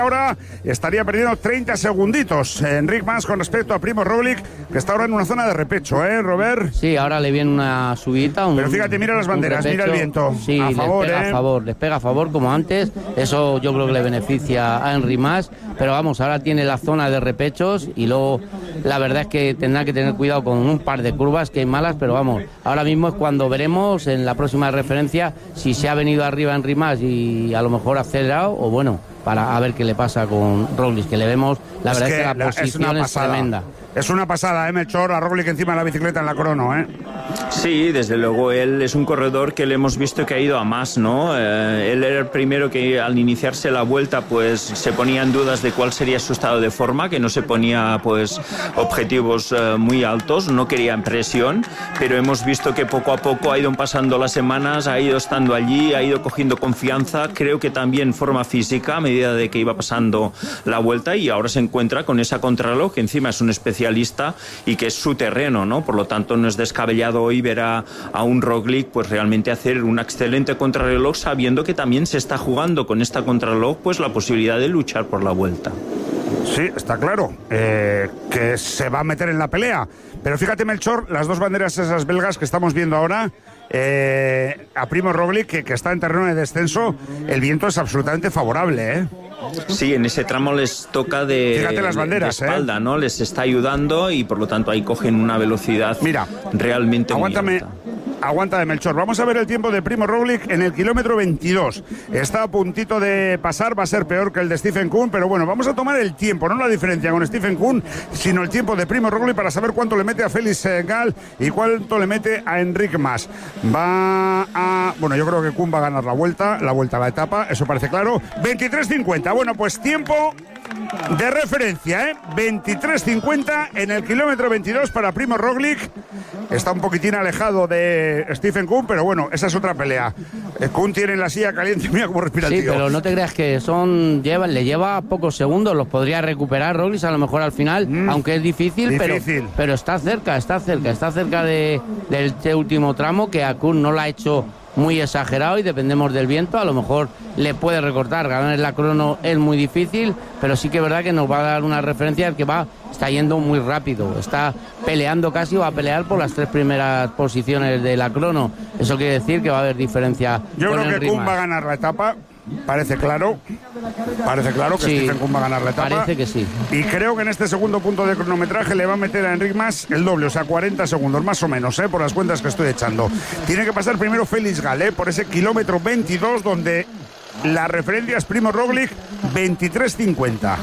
Ahora estaría perdiendo 30 segunditos Enric Mas con respecto a Primož Roglic, que está ahora en una zona de repecho, Robert. Sí, ahora le viene una subidita. Pero fíjate, mira las banderas, mira el viento. Sí, a favor, les pega a favor como antes. Eso yo creo que le beneficia a Enric Mas. Pero vamos, ahora tiene la zona de repechos y luego la verdad es que tendrá que tener cuidado con un par de curvas que hay malas, pero vamos, ahora mismo es cuando veremos en la próxima referencia si se ha venido arriba Enric Mas y a lo mejor acelerado o bueno, para a ver qué le pasa con Roglic, que le vemos, la verdad es que la posición es tremenda. Es una pasada, Melchor, a Roglic encima de la bicicleta en la crono, Sí, desde luego, él es un corredor que le hemos visto que ha ido a más, ¿no? Él era el primero que al iniciarse la vuelta, pues se ponía en dudas de cuál sería su estado de forma, que no se ponía, pues, objetivos muy altos, no quería presión, pero hemos visto que poco a poco ha ido pasando las semanas, ha ido estando allí, ha ido cogiendo confianza, creo que también forma física a medida de que iba pasando la vuelta y ahora se encuentra con esa contrarreloj, que encima es un especialista y que es su terreno, ¿no? Por lo tanto, no es descabellado hoy ver a un Roglic pues realmente hacer un excelente contrarreloj, sabiendo que también se está jugando con esta contrarreloj pues la posibilidad de luchar por la vuelta. Sí, está claro que se va a meter en la pelea. Pero fíjate, Melchor, las dos banderas esas belgas que estamos viendo ahora, a Primož Roglic, que está en terreno de descenso, el viento es absolutamente favorable, Sí, en ese tramo les toca de las banderas, de espalda, ¿no? Les está ayudando y por lo tanto ahí cogen una velocidad realmente muy alta. Aguanta, Melchor. Vamos a ver el tiempo de Primož Roglic en el kilómetro 22. Está a puntito de pasar, va a ser peor que el de Stephen Kuhn, pero bueno, vamos a tomar el tiempo, no la diferencia con Stephen Kuhn, sino el tiempo de Primož Roglic para saber cuánto le mete a Felix Gall y cuánto le mete a Enric Mas. Bueno, yo creo que Kuhn va a ganar la vuelta, la etapa, eso parece claro. 23.50. Bueno, pues tiempo de referencia, 23.50 en el kilómetro 22 para Primož Roglic. Está un poquitín alejado de Stephen Kuhn, pero bueno, esa es otra pelea. Kuhn tiene la silla caliente, mira cómo respira el tío. Sí, pero no te creas que le lleva pocos segundos, los podría recuperar Roglic a lo mejor al final, aunque es difícil. Pero está cerca del último tramo, que a Kuhn no lo ha hecho muy exagerado y dependemos del viento, a lo mejor le puede recortar. Ganar en la crono es muy difícil, pero sí que es verdad que nos va a dar una referencia al que está yendo muy rápido, está peleando casi, va a pelear por las 3 primeras posiciones de la crono. Eso quiere decir que va a haber diferencia. Yo creo que Kuhn va a ganar la etapa. Parece claro que sí, Stephen Kuhn va a ganar la etapa. Parece que sí. Y creo que en este segundo punto de cronometraje le va a meter a Enric Mas el doble, o sea, 40 segundos, más o menos, por las cuentas que estoy echando. Tiene que pasar primero Felix Gall, por ese kilómetro 22, donde la referencia es Primož Roglic, 23.50.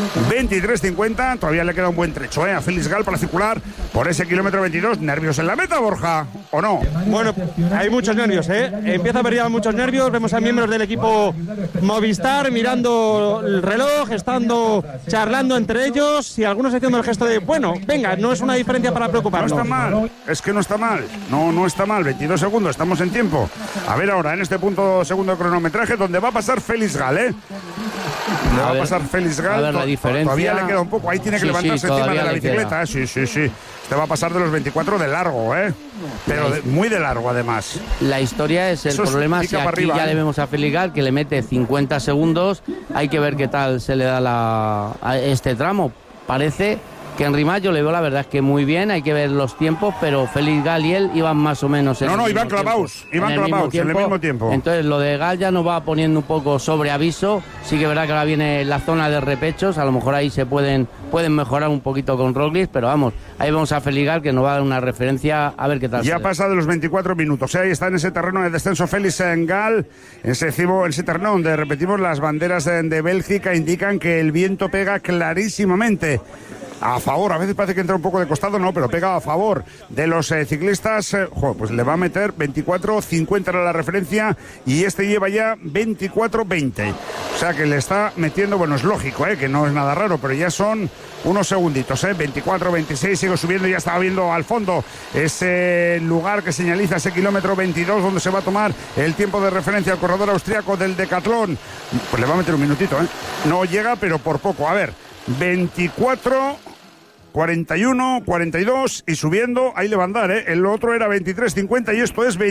23.50, todavía le queda un buen trecho a Felix Gall para circular por ese kilómetro 22. ¿Nervios en la meta, Borja, o no? Bueno, hay muchos nervios, Empieza a haber ya muchos nervios. Vemos a miembros del equipo Movistar mirando el reloj, charlando entre ellos y algunos haciendo el gesto de, bueno, venga, no es una diferencia para preocuparnos. No está mal, es que no está mal. No está mal, 22 segundos, estamos en tiempo. A ver ahora, en este punto segundo de cronometraje, donde va a pasar Felix Gall, va a pasar Felix Gall. A ver la diferencia. Todavía le queda un poco. Ahí tiene que levantarse encima de la bicicleta. Sí. Este va a pasar de los 24 de largo, pero muy de largo además. La historia es el problema. Si aquí arriba, ya le vemos a Felix Gall que le mete 50 segundos. Hay que ver qué tal se le da a este tramo. Parece que Enric Mas, yo le veo la verdad es que muy bien, hay que ver los tiempos, pero Felix Gall y él iban más o menos en iban clavados en el mismo tiempo. Entonces lo de Gall ya nos va poniendo un poco sobre aviso. Sí que es verdad que ahora viene la zona de repechos, a lo mejor ahí se pueden mejorar un poquito con Roglic, pero vamos, ahí vemos a Felix Gall que nos va a dar una referencia, a ver qué tal. Ya pasa de los 24 minutos, ahí está en ese terreno de descenso Felix Gall, en ese terreno donde, repetimos, las banderas de Bélgica indican que el viento pega clarísimamente a favor, a veces parece que entra un poco de costado, no, pero pega a favor de los ciclistas. Pues le va a meter 24.50 era la referencia y este lleva ya 24.20, o sea que le está metiendo, bueno, es lógico, que no es nada raro, pero ya son unos segunditos, 24.26, sigo subiendo, ya estaba viendo al fondo ese lugar que señaliza ese kilómetro 22 donde se va a tomar el tiempo de referencia al corredor austriaco del Decathlon. Pues le va a meter un minutito, no llega, pero por poco. A ver, 24 41, 42 y subiendo, ahí le va a andar, ¿eh? El otro era 23.50 y esto es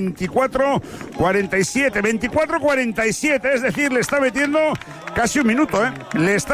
24.47, 24.47, es decir, le está metiendo casi un minuto, ¿eh? Le está